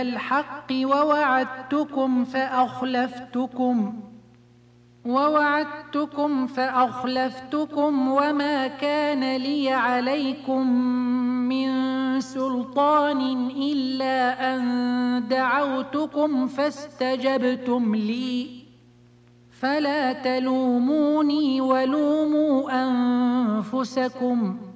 الحق ووعدتكم فأخلفتكم وما كان لي عليكم من سلطان إلا أن دعوتكم فاستجبتم لي فلا تلوموني ولوموا أنفسكم